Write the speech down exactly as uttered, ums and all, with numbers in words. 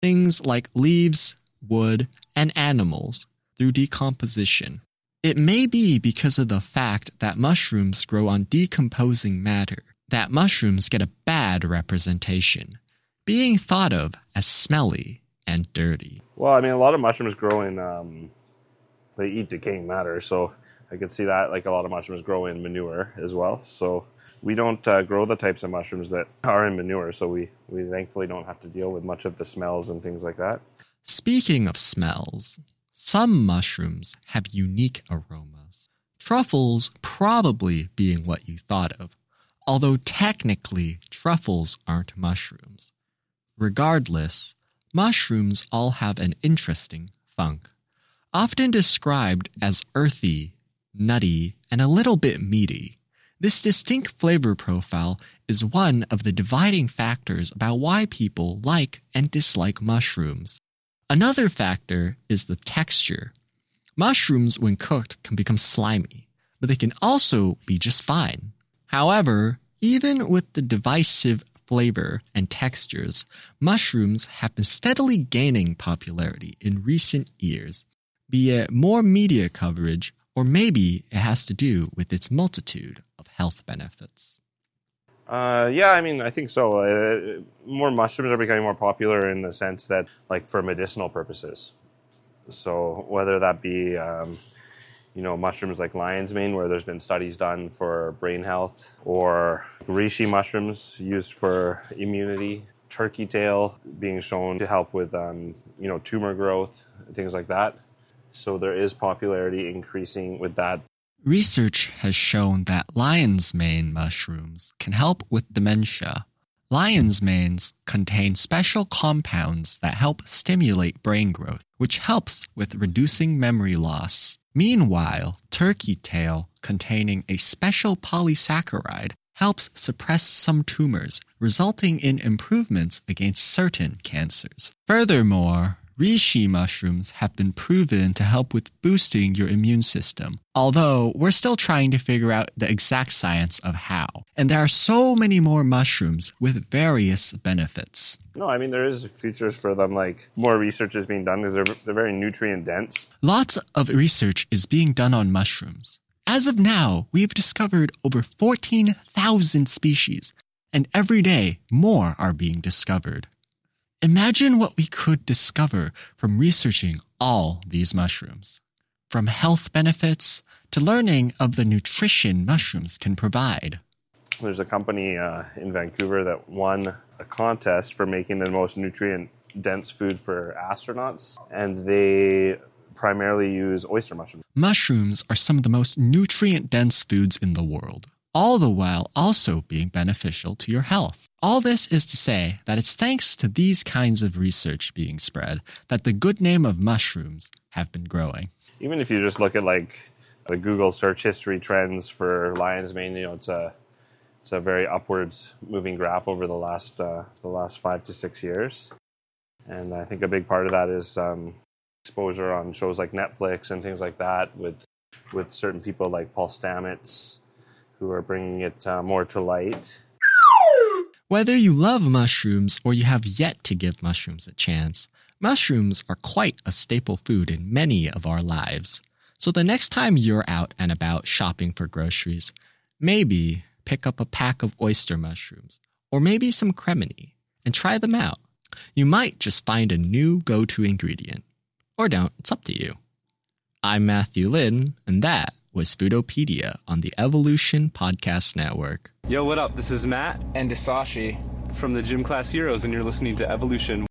things like leaves, wood, and animals through decomposition. It may be because of the fact that mushrooms grow on decomposing matter that mushrooms get a bad representation, being thought of as smelly and dirty. Well, I mean, a lot of mushrooms grow in, um, they eat decaying matter, so I could see that, like a lot of mushrooms grow in manure as well. So we don't uh, grow the types of mushrooms that are in manure, so we, we thankfully don't have to deal with much of the smells and things like that. Speaking of smells, some mushrooms have unique aromas. Truffles probably being what you thought of, although technically truffles aren't mushrooms. Regardless, mushrooms all have an interesting funk, often described as earthy, nutty, and a little bit meaty. This distinct flavor profile is one of the dividing factors about why people like and dislike mushrooms. Another factor is the texture. Mushrooms, when cooked, can become slimy, but they can also be just fine. However, even with the divisive flavor and textures, mushrooms have been steadily gaining popularity in recent years, be it more media coverage, or maybe it has to do with its multitude of health benefits. Uh, yeah, I mean, I think so. Uh, more mushrooms are becoming more popular in the sense that, like, for medicinal purposes. So whether that be, um, you know, mushrooms like lion's mane, where there's been studies done for brain health, or reishi mushrooms used for immunity, turkey tail being shown to help with, um, you know, tumor growth, things like that. So there is popularity increasing with that. Research has shown that lion's mane mushrooms can help with dementia. Lion's manes contain special compounds that help stimulate brain growth, which helps with reducing memory loss. Meanwhile, turkey tail, containing a special polysaccharide, helps suppress some tumors, resulting in improvements against certain cancers. Furthermore, reishi mushrooms have been proven to help with boosting your immune system, although we're still trying to figure out the exact science of how. And there are so many more mushrooms with various benefits. No, I mean, there is features for them, like more research is being done because they're, they're very nutrient dense. Lots of research is being done on mushrooms. As of now, we've discovered over fourteen thousand species, and every day more are being discovered. Imagine what we could discover from researching all these mushrooms. From health benefits to learning of the nutrition mushrooms can provide. There's a company uh, in Vancouver that won a contest for making the most nutrient-dense food for astronauts, and they primarily use oyster mushrooms. Mushrooms are some of the most nutrient-dense foods in the world, all the while also being beneficial to your health. All this is to say that it's thanks to these kinds of research being spread that the good name of mushrooms have been growing. Even if you just look at like the Google search history trends for lion's mane, you know, it's a it's a very upwards moving graph over the last uh, the last five to six years, and I think a big part of that is um, exposure on shows like Netflix and things like that with with certain people like Paul Stamets, who are bringing it uh, more to light. Whether you love mushrooms or you have yet to give mushrooms a chance, mushrooms are quite a staple food in many of our lives. So the next time you're out and about shopping for groceries, maybe pick up a pack of oyster mushrooms, or maybe some cremini, and try them out. You might just find a new go-to ingredient. Or don't, it's up to you. I'm Matthew Lin, and that was Foodopedia on the Evolution Podcast Network. Yo, what up? This is Matt and Dasashi from the Gym Class Heroes, and you're listening to Evolution.